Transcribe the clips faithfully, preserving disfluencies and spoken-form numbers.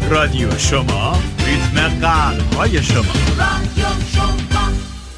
رادیو شما، ریتم قلب‌های شما. رادیو شما.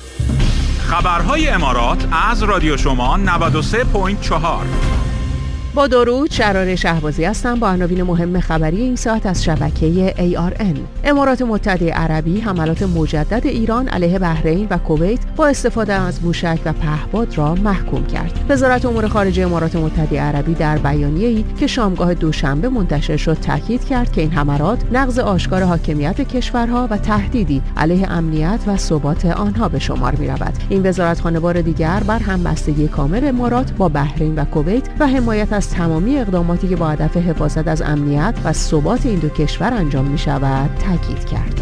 خبرهای امارات از رادیو شما نود و سه و چهار. با درود، شرار شهبازی هستم با عناوین مهم خبری این ساعت از شبکه ای آر ان. امارات متحده عربی حملات مجدد ایران علیه بحرین و کویت با استفاده از موشک و پهپاد را محکوم کرد. وزارت امور خارجه امارات متحده عربی در بیانیه‌ای که شامگاه دوشنبه منتشر شد تاکید کرد که این حملات نقض آشکار حاکمیت کشورها و تهدیدی علیه امنیت و ثبات آنها به شمار می‌رود. این وزارتخانه بار دیگر بر همبستگی کامل امارات با بحرین و کویت و حمایت از تمامی اقداماتی که با هدف حفاظت از امنیت و ثبات این دو کشور انجام می شود تاکید کرد.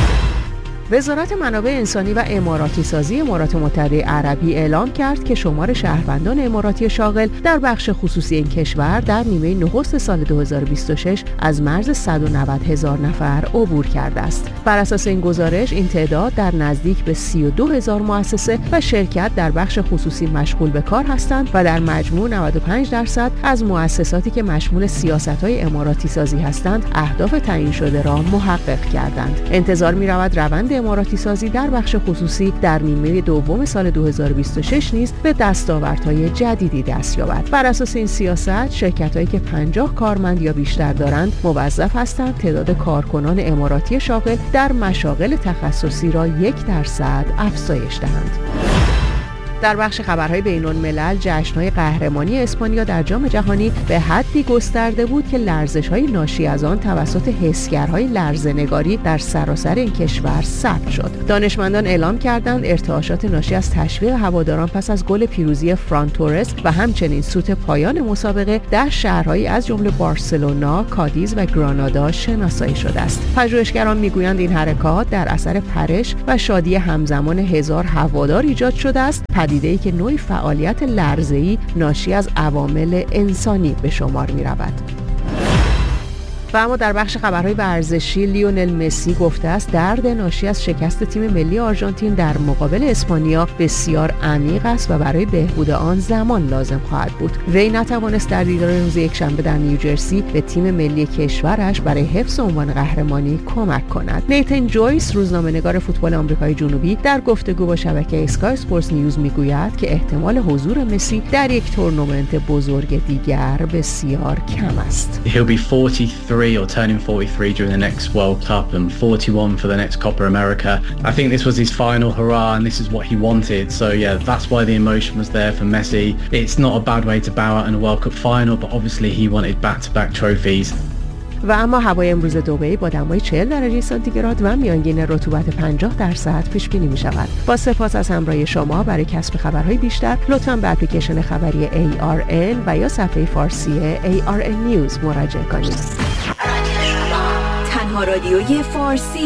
وزارت منابع انسانی و اماراتی سازی امارات متحده عربی اعلام کرد که شمار شهروندان اماراتی شاغل در بخش خصوصی این کشور در نیمه نخست سال دو هزار و بیست و شش از مرز صد و نود هزار نفر عبور کرده است. بر اساس این گزارش این تعداد در نزدیک به سی و دو هزار مؤسسه و شرکت در بخش خصوصی مشغول به کار هستند و در مجموع نود و پنج درصد از مؤسساتی که مشمول سیاست‌های اماراتی سازی هستند اهداف تعیین شده را محقق کردند. انتظار می‌رود روند اماراتی سازی در بخش خصوصی در نیمه دوم سال دو هزار و بیست و شش نیز به دستاوردهای جدیدی دست یابد. بر اساس این سیاست، شرکت‌هایی که پنجاه کارمند یا بیشتر دارند موظف هستند تعداد کارکنان اماراتی شاغل در مشاغل تخصصی را یک درصد افزایش دهند. در بخش خبرهای بین‌الملل، جشن‌های قهرمانی اسپانیا در جام جهانی به حدی گسترده بود که لرزش‌های ناشی از آن توسط حسگرهای لرزه‌نگاری در سراسر این کشور ثبت شد. دانشمندان اعلام کردند ارتعاشات ناشی از تشویق هواداران پس از گل پیروزی فران تورس و همچنین سوت پایان مسابقه در شهرهایی از جمله بارسلونا، کادیز و گرانادا شناسایی شده است. پژوهشگران می‌گویند این حرکات در اثر پرش و شادی همزمان هزار هوادار ایجاد شده است، پدیده‌ای که نوعی فعالیت لرزه‌ای ناشی از عوامل انسانی به شمار می‌رود. و اما در بخش خبرهای ورزشی، لیونل مسی گفته است درد ناشی از شکست تیم ملی آرژانتین در مقابل اسپانیا بسیار عمیق است و برای بهبود آن زمان لازم خواهد بود. وی نتوانست در دیدار روز یکشنبه در نیوجرسی به تیم ملی کشورش برای حفظ عنوان قهرمانی کمک کند. نیتن جویس، روزنامه‌نگار فوتبال آمریکای جنوبی، در گفتگو با شبکه اسکای اسپورتس نیوز میگوید که احتمال حضور مسی در یک تورنمنت بزرگ دیگر بسیار کم است. He'll be forty-three or turning forty-three during the next World Cup and forty-one for the next Copa America. I think this was his final hurrah and this is what he wanted. So yeah, that's why the emotion was there for Messi. It's not a bad way to bow out in a World Cup final, but obviously he wanted back-to-back trophies. و اما هوای امروز دبی با دمای چهل درجه سانتیگراد و میانگین رطوبت پنجاه درصد پیش بینی می شود. با سپاس از همراهی شما. برای کسب خبرهای بیشتر لطفاً به اپلیکیشن خبری ای آر ان و یا صفحه فارسی ای آر ان نیوز مراجعه کنید. تنها رادیوی فارسی